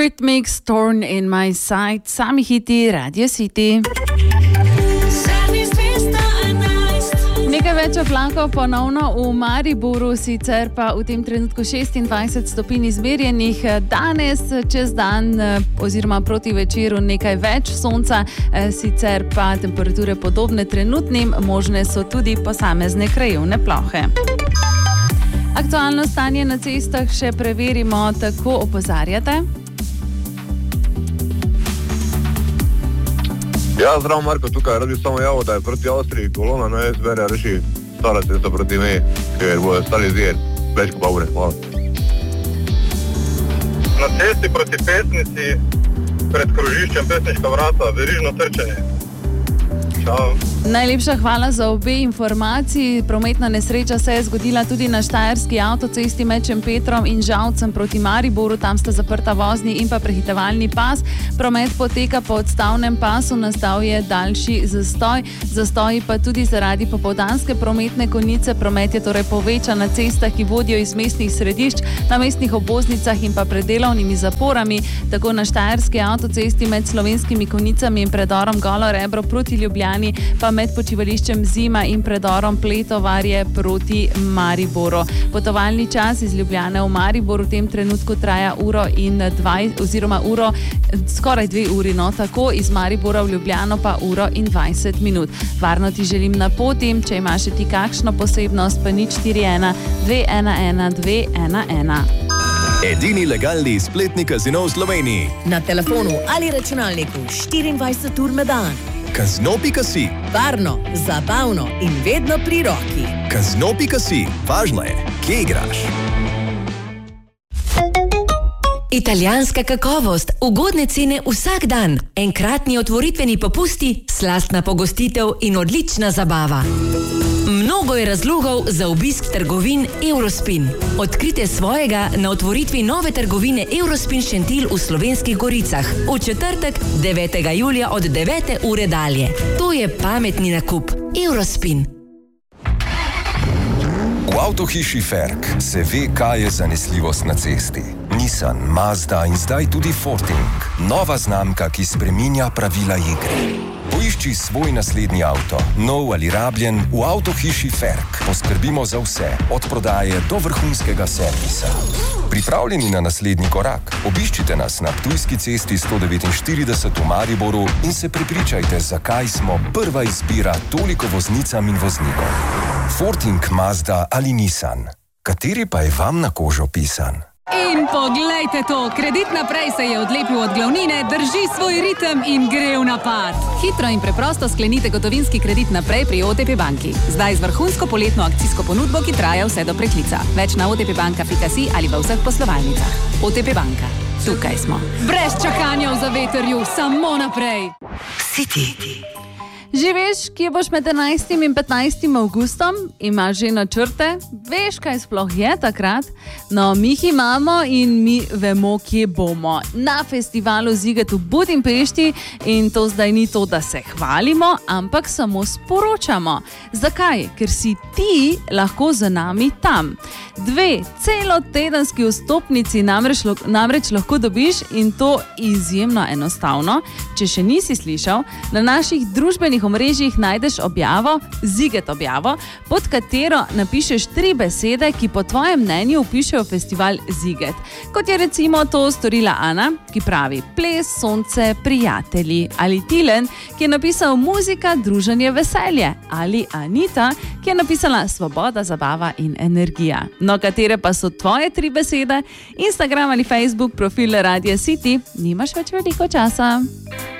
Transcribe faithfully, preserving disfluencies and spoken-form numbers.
Eurythmics, Thorn in My Side, sami hiti Radio City. Nekaj več oblakov ponovno v Mariboru, sicer pa v tem trenutku šestindvajset stopinj izmerjenih. Danes čez dan oziroma proti večeru nekaj več sonca, sicer pa temperature podobne trenutnim, možne so tudi posamezne krajevne plohe. Aktualno stanje na cestah še preverimo, tako opozarjate. Ja, zdravo Marko, tukaj radi samo javo, da je proti Avstriji kolona, no jaz verja reši stara cesta proti meji, ker bojo stali zir, plečko pa ure, hvala. Na cesti proti Pesnici, pred krožiščem Pesniška vrata, verižno trčenje. Čau. Najlepša hvala za obe informaciji. Prometna nesreča se je zgodila tudi na štajerski avtocesti med Šempetrom in Žalcem proti Mariboru. Tam sta zaprta vozni in pa prehitevalni pas. Promet poteka po odstavnem pasu, nastal je daljši zastoj. Zastoji pa tudi zaradi popoldanske prometne konice. Promet je torej povečan na cestah, ki vodijo iz mestnih središč, na mestnih obvoznicah in pa pred delovnimi zaporami. Tako na štajerski avtocesti med Slovenskimi konicami in predorom Golo Rebro proti Ljubljani, pa med počivališčem Zima in predorom Pletovarje proti Mariboru. Potovalni čas iz Ljubljane v Maribor v tem trenutku traja uro in dvajset, oziroma uro, skoraj dve uri, no, tako iz Maribora v Ljubljano pa uro in dvajset minut. Varno ti želim na poti, če imaš ti kakšno posebnost, pa nič štiri ena dve ena ena dve ena ena. Edini legalni spletni kazino v Sloveniji. Na telefonu ali računalniku štiriindvajset ur na dan. Kazino pika si. Varno, zabavno in vedno pri roki. Kazino pika si. Važno je, kje igraš. Italijanska kakovost, ugodne cene vsak dan, enkratni otvoritveni popusti, slastna pogostitev in odlična zabava. Mnogo je razlogov za obisk trgovin Eurospin. Odkrite svojega na otvoritvi nove trgovine Eurospin Šentilj v Slovenskih Goricah v četrtek devetega julija od devete ure dalje. To je pametni nakup. Eurospin. V avtohiši Ferk se ve, kaj je zanesljivost na cesti. Nissan, Mazda in zdaj tudi Forting. Nova znamka, ki spreminja pravila igre. Poišči svoj naslednji avto, nov ali rabljen, v avtohiši Ferk. Poskrbimo za vse, od prodaje do vrhunskega servisa. Pripravljeni na naslednji korak? Obiščite nas na Ptujski cesti sto devetinštirideset v Mariboru in se prepričajte, zakaj smo prva izbira toliko voznicam in voznikom. Forting, Mazda ali Nissan. Kateri pa je vam na kožo pisan? In poglejte to, Kredit naprej se je odlepil od glavnine, drži svoj ritem in gre v napad. Hitro in preprosto sklenite gotovinski kredit naprej pri O T P banki. Zdaj z vrhunsko poletno akcijsko ponudbo, ki traja vse do preklica. Več na otpbanka pika si ali v vseh poslovalnicah. O T P banka. Tukaj smo. Brez čakanja v zavetrju, samo naprej. City. Že veš, kje boš med enajstim in petnajstim avgustom? Imaš že načrte? Veš, kaj sploh je takrat? No, mi jih imamo in mi vemo, kje bomo. Na festivalu Ziget v Budimpešti, in to zdaj ni to, da se hvalimo, ampak samo sporočamo. Zakaj? Ker si ti lahko z nami tam. Dve celotedenski vstopnici namreč, namreč lahko dobiš, in to izjemno enostavno. Če še nisi slišal, na naših družbenih omrežjih najdeš objavo, Ziget objavo, pod katero napišeš tri besede, ki po tvojem mnenju opišejo festival Ziget. Kot je recimo to storila Ana, ki pravi ples, sonce, prijatelji, ali Tilen, ki je napisal muzika, druženje, veselje, ali Anita, ki je napisala svoboda, zabava in energija. No, katere pa so tvoje tri besede? Instagram ali Facebook profil Radia City, nimaš več veliko časa.